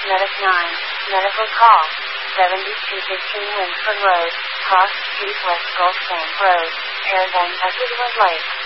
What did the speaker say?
Medic 9, medical call. 7215 Winsford Road, Cross Street, West Gulf Bank Road, Paradigm, Edgewood Lake.